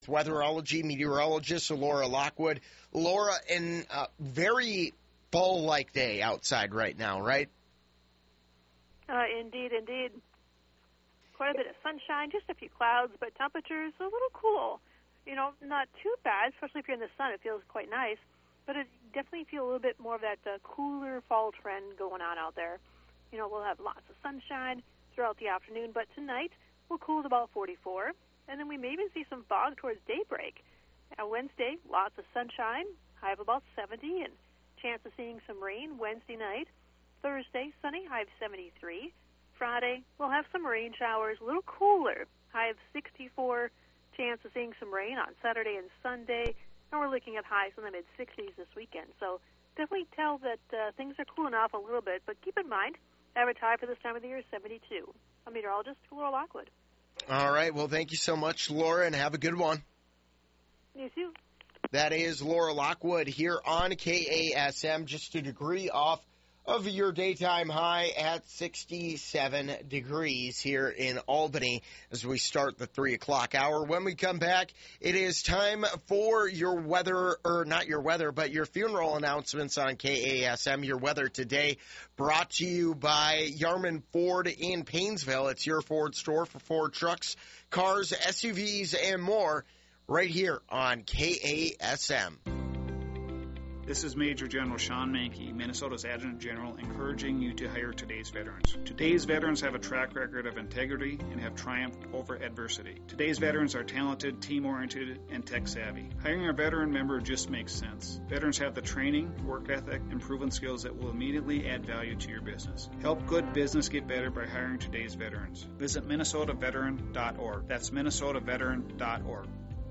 Weatherology meteorologist Laura Lockwood. Laura, in a very fall-like day outside right now, right? Indeed. Quite a bit of sunshine, just a few clouds, but temperatures a little cool. Not too bad, especially if you're in the sun. It feels quite nice, but it definitely feel a little bit more of that cooler fall trend going on out there. We'll have lots of sunshine throughout the afternoon, but tonight we'll cool to about 44, and then we may even see some fog towards daybreak. Wednesday, lots of sunshine, high of about 70, and chance of seeing some rain Wednesday night. Thursday, sunny, high of 73. Friday, we'll have some rain showers, a little cooler, high of 64. Chance of seeing some rain on Saturday and Sunday, and we're looking at highs in the mid-60s this weekend. So definitely tell that things are cooling off a little bit, but keep in mind, average high for this time of the year is 72. I'm meteorologist Laura Lockwood. All right, well, thank you so much, Laura, and have a good one. You too. That is Laura Lockwood here on KASM, just a degree off of your daytime high at 67 degrees here in Albany as we start the 3 o'clock hour. When we come back, it is time for your weather, or not your weather, but your funeral announcements on KASM. Your weather today brought to you by Yarman Ford in Paynesville. It's your Ford store for Ford trucks, cars, SUVs, and more right here on KASM. This is Major General Sean Mankey, Minnesota's Adjutant General, encouraging you to hire today's veterans. Today's veterans have a track record of integrity and have triumphed over adversity. Today's veterans are talented, team-oriented, and tech-savvy. Hiring a veteran member just makes sense. Veterans have the training, work ethic, and proven skills that will immediately add value to your business. Help good business get better by hiring today's veterans. Visit minnesotaveteran.org. That's minnesotaveteran.org.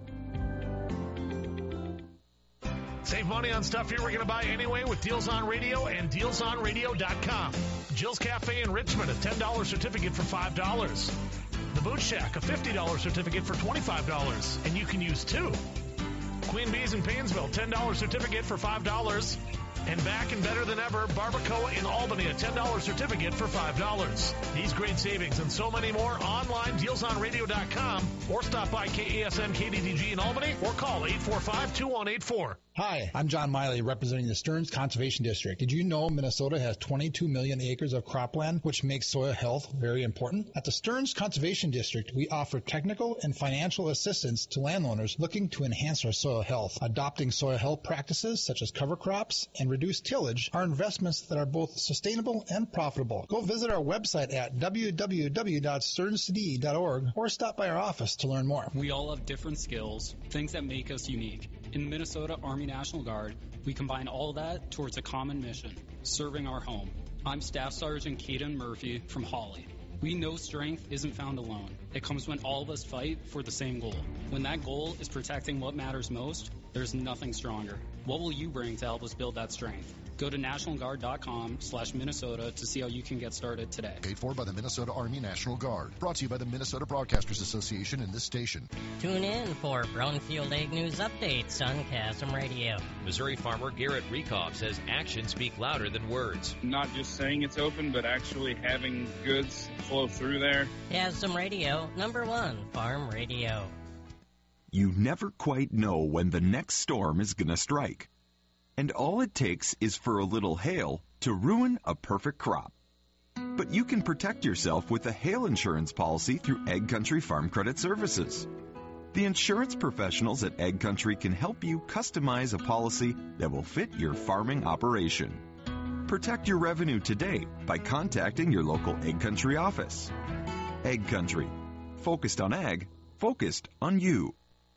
Save money on stuff you were going to buy anyway with Deals on Radio and DealsOnRadio.com. Jill's Cafe in Richmond, a $10 certificate for $5. The Boot Shack, a $50 certificate for $25, and you can use two. Queen Bee's in Paynesville, $10 certificate for $5. And back and better than ever, Barbacoa in Albany, a $10 certificate for $5. These great savings and so many more online, DealsOnRadio.com, or stop by KASM KDDG in Albany, or call 845-2184. Hi, I'm John Miley, representing the Stearns Conservation District. Did you know Minnesota has 22 million acres of cropland, which makes soil health very important? At the Stearns Conservation District, we offer technical and financial assistance to landowners looking to enhance our soil health. Adopting soil health practices such as cover crops and reduced tillage are investments that are both sustainable and profitable. Go visit our website at www.stearnscd.org or stop by our office to learn more. We all have different skills, things that make us unique. In Minnesota Army National Guard, we combine all that towards a common mission, serving our home. I'm Staff Sergeant Caden Murphy from Hawley. We know strength isn't found alone. It comes when all of us fight for the same goal. When that goal is protecting what matters most, there's nothing stronger. What will you bring to help us build that strength? Go to nationalguard.com/Minnesota to see how you can get started today. Paid for by the Minnesota Army National Guard. Brought to you by the Minnesota Broadcasters Association and this station. Tune in for Brownfield Ag News updates on KASM Radio. Missouri farmer Garrett Rekoff says actions speak louder than words. Not just saying it's open, but actually having goods flow through there. KASM Radio, #1 farm radio. You never quite know when the next storm is going to strike. And all it takes is for a little hail to ruin a perfect crop. But you can protect yourself with a hail insurance policy through Ag Country Farm Credit Services. The insurance professionals at Ag Country can help you customize a policy that will fit your farming operation. Protect your revenue today by contacting your local Ag Country office. Ag Country. Focused on ag, focused on you.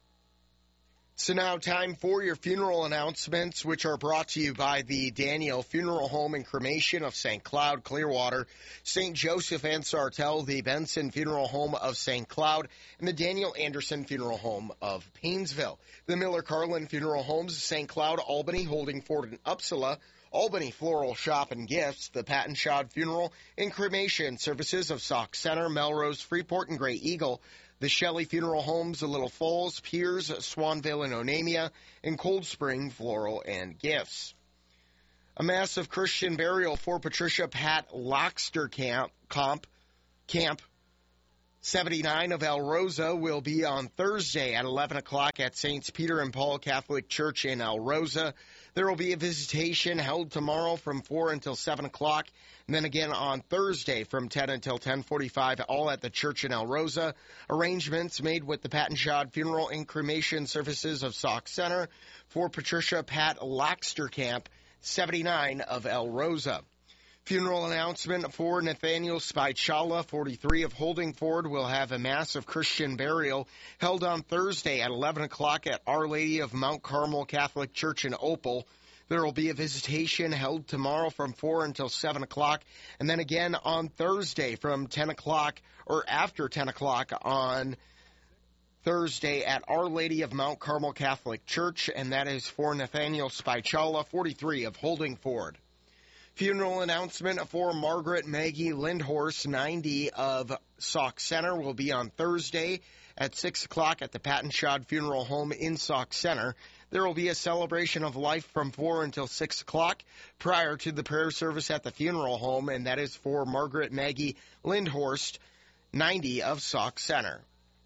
So now time for your funeral announcements, which are brought to you by the Daniel Funeral Home and Cremation of St. Cloud, Clearwater, St. Joseph and Sartell, the Benson Funeral Home of St. Cloud, and the Daniel Anderson Funeral Home of Paynesville. The Miller-Carlin Funeral Homes of St. Cloud, Albany, Holdingford, and Uppsala, Albany Floral Shop and Gifts, the Patton Shad Funeral and Cremation Services of Sauk Center, Melrose, Freeport, and Gray Eagle, the Shelley Funeral Homes of Little Falls, Piers, Swanville, and Onamia, and Cold Spring Floral and Gifts. A massive Christian burial for Patricia Pat Loxter Camp 79 of El Rosa will be on Thursday at 11 o'clock at Saints Peter and Paul Catholic Church in El Rosa. There will be a visitation held tomorrow from 4 until 7 o'clock, and then again on Thursday from 10 until 10:45, all at the church in El Rosa. Arrangements made with the Pat & Shad Funeral and Cremation Services of Sauk Center for Patricia Pat Laxterkamp, 79 of El Rosa. Funeral announcement for Nathaniel Spichala, 43 of Holdingford, will have a mass of Christian burial held on Thursday at 11 o'clock at Our Lady of Mount Carmel Catholic Church in Opal. There will be a visitation held tomorrow from 4 until 7 o'clock, and then again on Thursday from 10 o'clock or after 10 o'clock on Thursday at Our Lady of Mount Carmel Catholic Church, and that is for Nathaniel Spichala, 43 of Holdingford. Funeral announcement for Margaret Maggie Lindhorst, 90 of Sauk Center, will be on Thursday at 6 o'clock at the Pat & Shad Funeral Home in Sauk Center. There will be a celebration of life from 4 until 6 o'clock prior to the prayer service at the funeral home, and that is for Margaret Maggie Lindhorst, 90 of Sauk Center.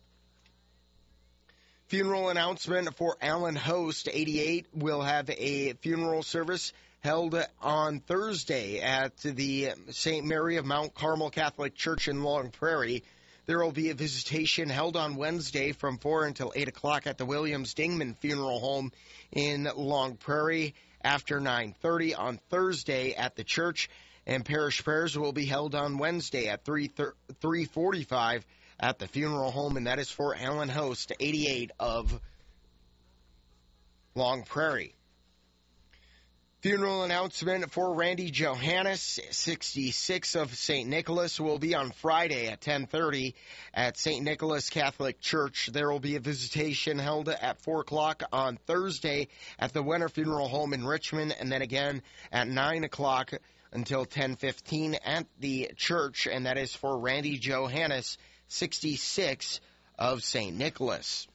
Funeral announcement for Alan Host, 88, will have a funeral service held on Thursday at the St. Mary of Mount Carmel Catholic Church in Long Prairie. There will be a visitation held on Wednesday from 4 until 8 o'clock at the Williams Dingman Funeral Home in Long Prairie after 9:30 on Thursday at the church, and parish prayers will be held on Wednesday at 3:45 at the funeral home, and that is for Alan Host, 88 of Long Prairie. Funeral announcement for Randy Johannes, 66 of St. Nicholas, will be on Friday at 10:30 at St. Nicholas Catholic Church. There will be a visitation held at 4 o'clock on Thursday at the Winter Funeral Home in Richmond, and then again at 9 o'clock until 10:15 at the church, and that is for Randy Johannes, 66 of St. Nicholas.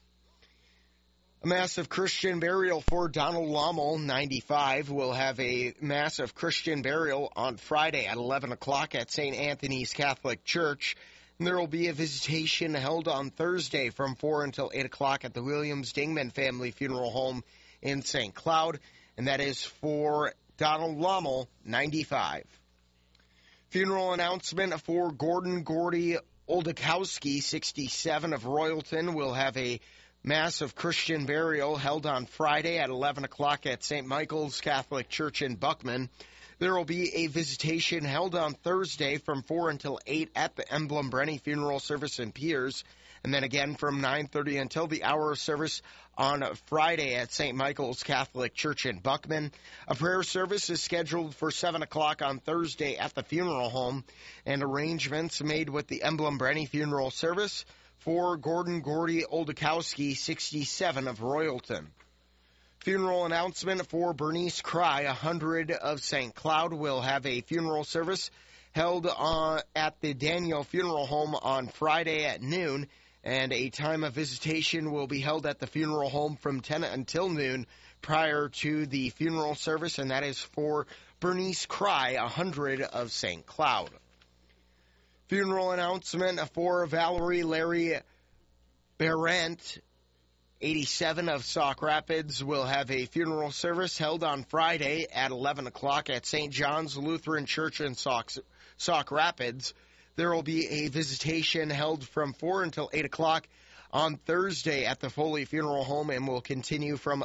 A massive Christian burial for Donald Lommel, 95, will have a massive Christian burial on Friday at 11 o'clock at St. Anthony's Catholic Church. And there will be a visitation held on Thursday from 4 until 8 o'clock at the Williams Dingman Family Funeral Home in St. Cloud, and that is for Donald Lommel, 95. Funeral announcement for Gordon Gordy Oldakowski, 67 of Royalton, will have a massive Christian burial held on Friday at 11 o'clock at St. Michael's Catholic Church in Buckman. There will be a visitation held on Thursday from 4 until 8 at the Emblem Brenny Funeral Service in Piers, and then again from 9:30 until the hour of service on Friday at St. Michael's Catholic Church in Buckman. A prayer service is scheduled for 7 o'clock on Thursday at the funeral home, and arrangements made with the Emblem Brenny Funeral Service for Gordon Gordy Oldakowski, 67 of Royalton. Funeral announcement for Bernice Cry, 100 of St. Cloud, will have a funeral service held at the Daniel Funeral Home on Friday at noon, and a time of visitation will be held at the funeral home from 10 until noon prior to the funeral service, and that is for Bernice Cry, 100 of St. Cloud. Funeral announcement for Valerie Larry Berendt, 87 of Sauk Rapids, will have a funeral service held on Friday at 11 o'clock at St. John's Lutheran Church in Sauk Rapids. There will be a visitation held from 4 until 8 o'clock on Thursday at the Foley Funeral Home, and will continue from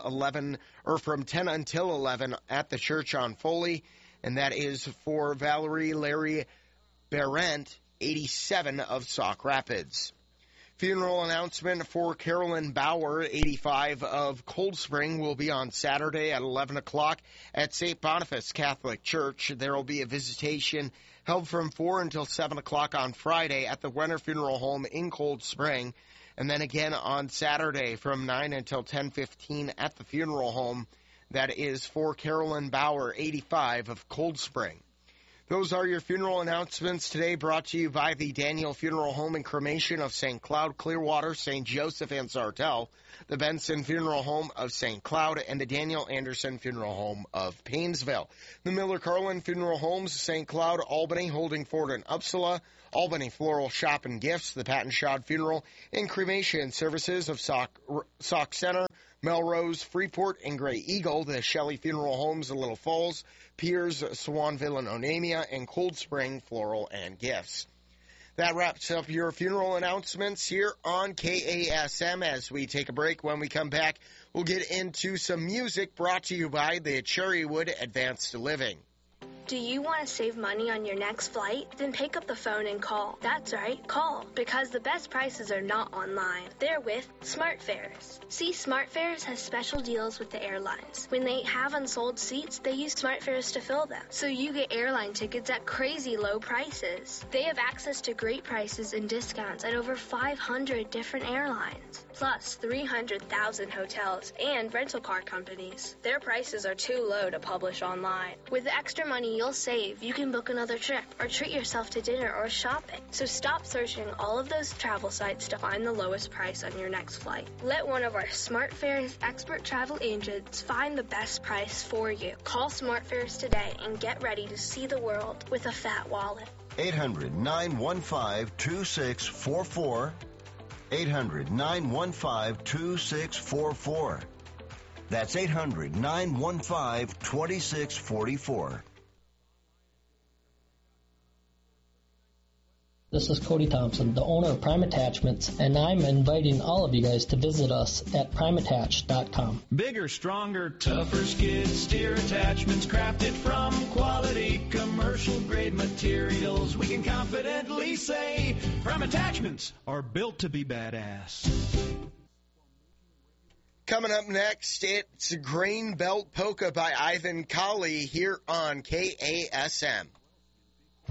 10 until 11 at the church on Foley, and that is for Valerie Larry Berendt, 87 of Sauk Rapids. Funeral announcement for Carolyn Bauer, 85 of Cold Spring, will be on Saturday at 11 o'clock at St. Boniface Catholic Church. There will be a visitation held from 4 until 7 o'clock on Friday at the Wenner Funeral Home in Cold Spring, and then again on Saturday from 9 until 10:15 at the funeral home. That is for Carolyn Bauer, 85 of Cold Spring. Those are your funeral announcements today, brought to you by the Daniel Funeral Home and Cremation of St. Cloud, Clearwater, St. Joseph, and Sartell, the Benson Funeral Home of St. Cloud, and the Daniel Anderson Funeral Home of Paynesville. The Miller Carlin Funeral Homes, St. Cloud, Albany, Holding Ford, and Uppsala, Albany Floral Shop and Gifts, the Patton Shod Funeral and Cremation Services of Sauk Center, Melrose, Freeport, and Gray Eagle, the Shelley Funeral Homes of Little Falls, Piers, Swanville, and Onamia, and Cold Spring Floral and Gifts. That wraps up your funeral announcements here on KASM. As we take a break, when we come back, we'll get into some music brought to you by the Cherrywood Advanced Living. Do you want to save money on your next flight? Then pick up the phone and call. That's right, call. Because the best prices are not online. They're with SmartFares. See, SmartFares has special deals with the airlines. When they have unsold seats, they use SmartFares to fill them. So you get airline tickets at crazy low prices. They have access to great prices and discounts at over 500 different airlines. Plus 300,000 hotels and rental car companies. Their prices are too low to publish online. With the extra money you'll save, you can book another trip or treat yourself to dinner or shopping. So stop searching all of those travel sites to find the lowest price on your next flight. Let one of our SmartFares expert travel agents find the best price for you. Call SmartFares today and get ready to see the world with a fat wallet. 800-915-2644. 800-915-2644. That's 800-915-2644. This is Cody Thompson, the owner of Prime Attachments, and I'm inviting all of you guys to visit us at primeattach.com. Bigger, stronger, tougher skid steer attachments crafted from quality commercial-grade materials. We can confidently say Prime Attachments are built to be badass. Coming up next, it's Grain Belt Polka by Ivan Colley here on KASM.